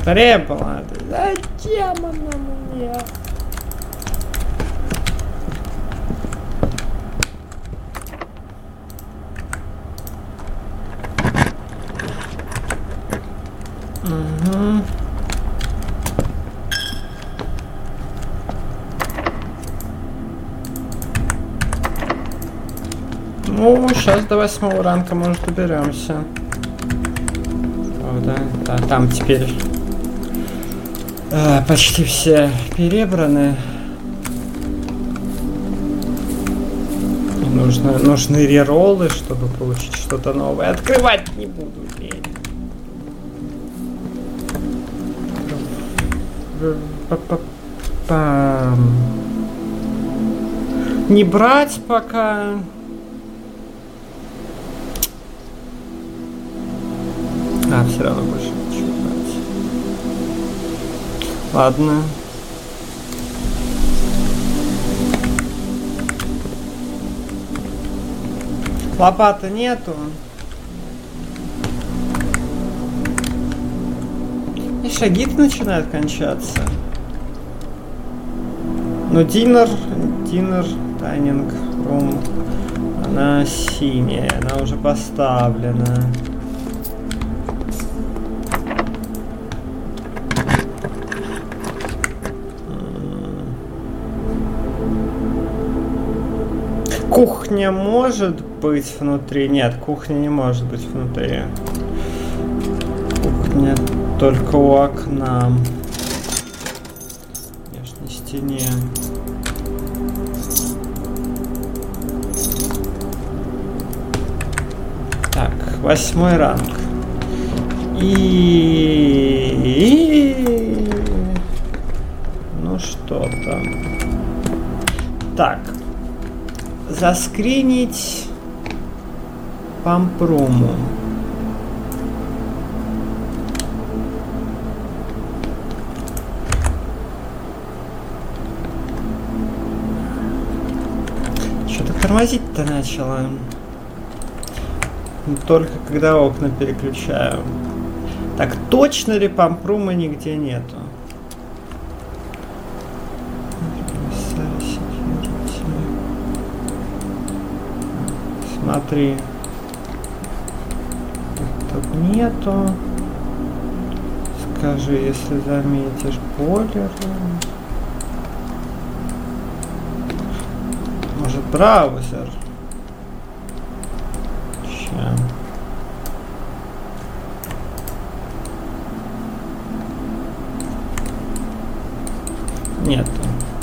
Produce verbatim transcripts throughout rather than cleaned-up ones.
Батарея была. Зачем она мне? Угу. Ну, сейчас до восьмого ранга, может, доберемся. О, да, да, там теперь а, почти все перебраны. Нужно, нужны рероллы, чтобы получить что-то новое. Открывать не буду, лень. Па-па-пам. Не брать пока. А, все равно больше ничего брать. Ладно. Лопаты нету. И шаги-то начинают кончаться. Но динер, динер, тайнинг рум, она синяя, она уже поставлена. Кухня может быть внутри? Нет, кухня не может быть внутри. Кухня только у окна. Внешней стене. Так, восьмой ранг. И... Ну что там? Так. Заскринить пампруму. Что-то тормозить-то начало. Только когда окна переключаю. Так, точно ли пампрума нигде нету? Смотри. Тут нету. Скажи, если заметишь бойлер. Может, браузер? Ща. Нету.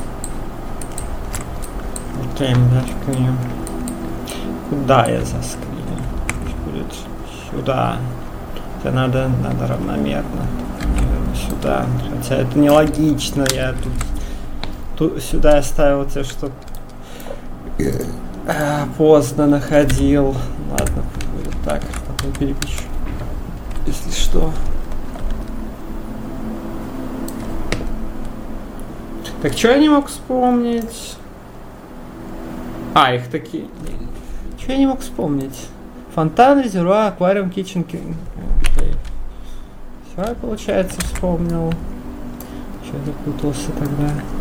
Окей, зашкриню. Куда я заскриню? Будет сюда. Это надо, надо равномерно. Наверное, сюда. Хотя это нелогично. Я тут, тут сюда оставил те, что а, поздно находил. Ладно, будет так. Потом перепишу. Если что. Так, что я не мог вспомнить? А, их такие... Что я не мог вспомнить? Фонтан, резервуар, аквариум, китчен. Окей. Все, я, получается, вспомнил. Что я запутался тогда?